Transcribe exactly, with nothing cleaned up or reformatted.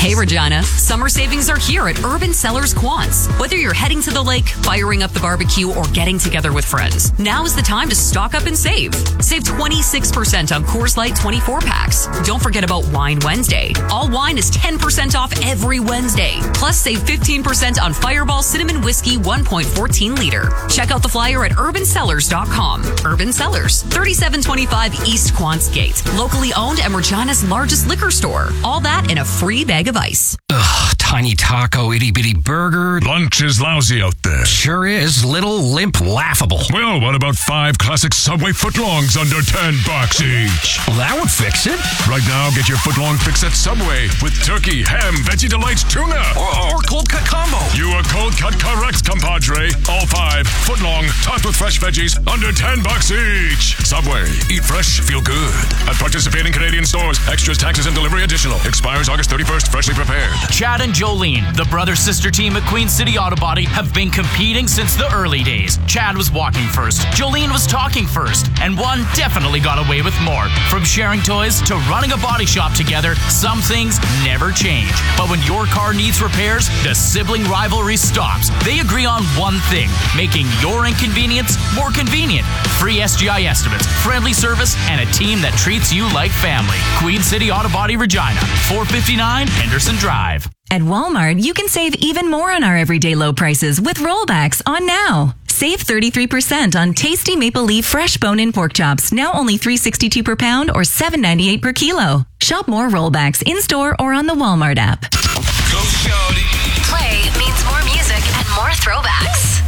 Hey, Regina. Summer savings are here at Urban Cellars Quants. Whether you're heading to the lake, firing up the barbecue, or getting together with friends, now is the time to stock up and save. Save twenty-six percent on Coors Light twenty-four packs. Don't forget about Wine Wednesday. All wine is ten percent off every Wednesday. Plus, save fifteen percent on Fireball Cinnamon Whiskey one point one four liter. Check out the flyer at urban cellars dot com. Urban Cellars, thirty-seven twenty-five East Quants Gate. Locally owned and Regina's largest liquor store. All that in a free bag of ice. Ugh, tiny taco, itty bitty burger. Lunch is lousy out there. Sure is. Little, limp, laughable. Well, what about five classic Subway footlongs under ten bucks each? Well, that would fix it. Right now, get your footlong fix at Subway with turkey, ham, veggie delights, tuna. Or, or cold cut combo. You are cold cut correct, compadre. All five footlong, topped with fresh veggies, under ten bucks each. Subway. Eat fresh, feel good. At participating Canadian stores. Extras, taxes, and delivery additional. Expires August thirty-first. Freshly prepared. Chad and Jolene, the brother-sister team at Queen City Auto Body, have been competing since the early days. Chad was walking first, Jolene was talking first, and one definitely got away with more. From sharing toys to running a body shop together, some things never change. But when your car needs repairs, the sibling rivalry stops. They agree on one thing, making your inconvenience more convenient. Free S G I estimates, friendly service, and a team that treats you like family. Queen City Auto Body Regina, four fifty-nine Henderson Drive. At Walmart, you can save even more on our everyday low prices with rollbacks on now. Save thirty-three percent on tasty maple leaf fresh bone-in pork chops, now only three dollars and sixty-two cents per pound or seven dollars and ninety-eight cents per kilo. Shop more rollbacks in-store or on the Walmart app. Go, shorty. Play means more music and more throwbacks.